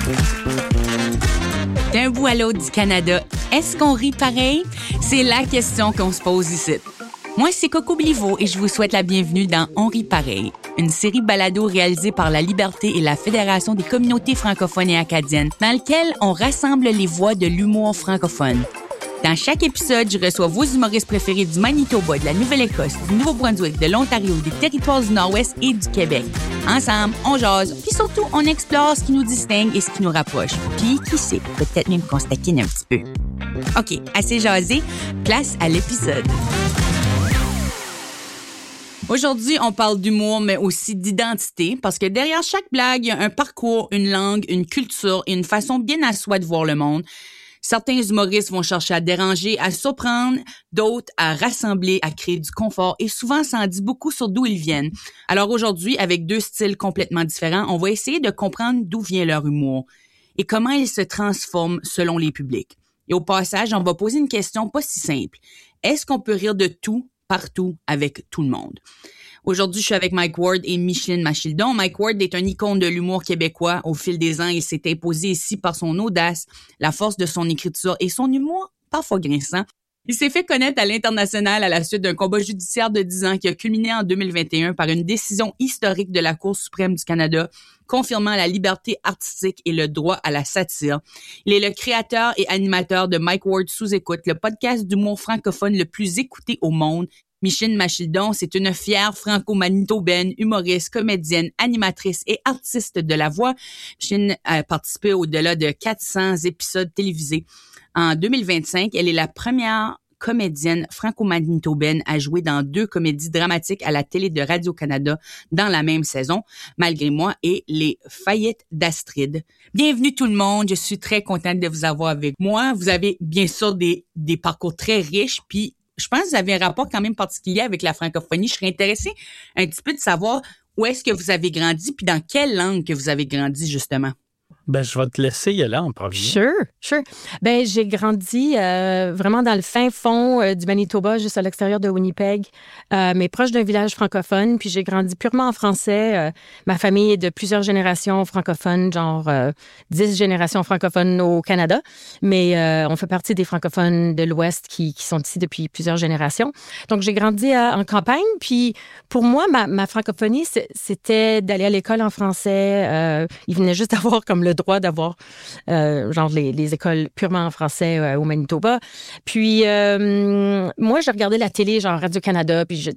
D'un bout à l'autre du Canada, est-ce qu'on rit pareil? C'est la question qu'on se pose ici. Moi, c'est Coco Bliveau et je vous souhaite la bienvenue dans On rit pareil, une série balado réalisée par la Liberté et la Fédération des communautés francophones et acadiennes, dans laquelle on rassemble les voix de l'humour francophone. Dans chaque épisode, je reçois vos humoristes préférés du Manitoba, de la Nouvelle-Écosse, du Nouveau-Brunswick, de l'Ontario, des territoires du Nord-Ouest et du Québec. Ensemble, on jase, puis surtout, on explore ce qui nous distingue et ce qui nous rapproche. Puis, qui sait, peut-être même qu'on se taquine un petit peu. OK, assez jasé, place à l'épisode. Aujourd'hui, on parle d'humour, mais aussi d'identité, parce que derrière chaque blague, il y a un parcours, une langue, une culture et une façon bien à soi de voir le monde. Certains humoristes vont chercher à déranger, à surprendre, d'autres à rassembler, à créer du confort et souvent ça en dit beaucoup sur d'où ils viennent. Alors aujourd'hui, avec deux styles complètement différents, on va essayer de comprendre d'où vient leur humour et comment ils se transforment selon les publics. Et au passage, on va poser une question pas si simple. Est-ce qu'on peut rire de tout, partout, avec tout le monde? Aujourd'hui, je suis avec Mike Ward et Micheline Machildon. Mike Ward est un icône de l'humour québécois. Au fil des ans, il s'est imposé ici par son audace, la force de son écriture et son humour parfois grinçant. Il s'est fait connaître à l'international à la suite d'un combat judiciaire de 10 ans qui a culminé en 2021 par une décision historique de la Cour suprême du Canada confirmant la liberté artistique et le droit à la satire. Il est le créateur et animateur de Mike Ward Sous-Écoute, le podcast d'humour francophone le plus écouté au monde. Micheline Machildon, c'est une fière franco-manitobaine, humoriste, comédienne, animatrice et artiste de la voix. Micheline a participé au-delà de 400 épisodes télévisés. En 2025, elle est la première comédienne franco-manitobaine à jouer dans 2 comédies dramatiques à la télé de Radio-Canada dans la même saison, Malgré moi et Les Faillites d'Astrid. Bienvenue tout le monde, je suis très contente de vous avoir avec moi. Vous avez bien sûr des parcours très riches, puis je pense que vous avez un rapport quand même particulier avec la francophonie. Je serais intéressée un petit peu de savoir où est-ce que vous avez grandi, puis dans quelle langue que vous avez grandi, justement. Ben, je vais te laisser y aller en premier. Sure. Ben, j'ai grandi vraiment dans le fin fond du Manitoba, juste à l'extérieur de Winnipeg, mais proche d'un village francophone. Puis j'ai grandi purement en français. Ma famille est de plusieurs générations francophones, genre 10 générations francophones au Canada. Mais on fait partie des francophones de l'Ouest qui sont ici depuis plusieurs générations. Donc, j'ai grandi en campagne. Puis pour moi, ma francophonie, c'était d'aller à l'école en français. Il venait juste d'avoir comme le droit d'avoir genre les écoles purement en français au Manitoba. Puis moi, je regardais la télé, genre Radio-Canada, puis